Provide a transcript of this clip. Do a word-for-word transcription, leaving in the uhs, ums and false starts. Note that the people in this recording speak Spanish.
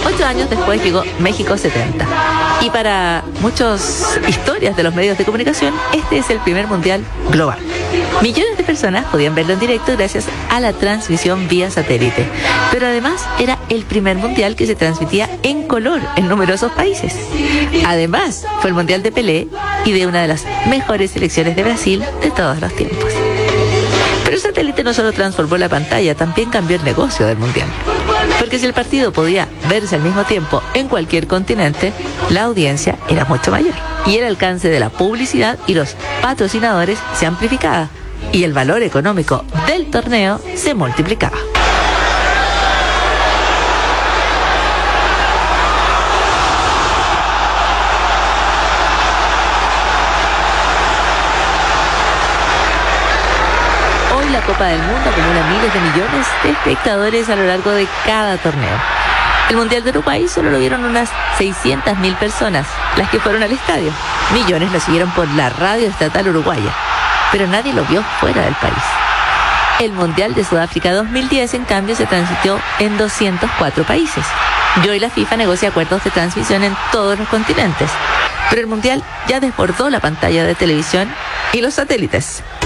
Ocho años después llegó México setenta. Y para muchas historias de los medios de comunicación, este es el primer mundial global. Millones de personas podían verlo en directo gracias a la transmisión vía satélite. Pero además era el primer mundial que se transmitía en color en numerosos países. Además, fue el mundial de Pelé y de una de las mejores selecciones de Brasil de todos los tiempos. Pero el satélite no solo transformó la pantalla, también cambió el negocio del mundial. Porque si el partido podía verse al mismo tiempo en cualquier continente, la audiencia era mucho mayor. Y el alcance de la publicidad y los patrocinadores se amplificaba. Y el valor económico del torneo se multiplicaba. La Copa del Mundo acumula miles de millones de espectadores a lo largo de cada torneo. El Mundial de Uruguay solo lo vieron unas seiscientas mil personas, las que fueron al estadio. Millones lo siguieron por la radio estatal uruguaya, pero nadie lo vio fuera del país. El Mundial de Sudáfrica dos mil diez, en cambio, se transmitió en doscientos cuatro países. Y hoy la FIFA negocia acuerdos de transmisión en todos los continentes. Pero el Mundial ya desbordó la pantalla de televisión y los satélites.